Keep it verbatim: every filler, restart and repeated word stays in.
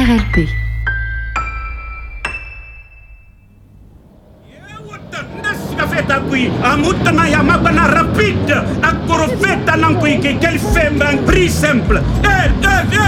R L P. Feta qui, amuta na yamaba na rapide, akorofeta na qui, quel fait un prix simple. Eh, eh,